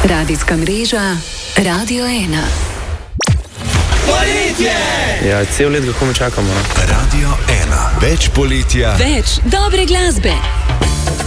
Radijska mreža Radio 1. Poletje! Ja, cel let ga komaj čakamo. Radio 1. Več poletja. Več dobre glasbe.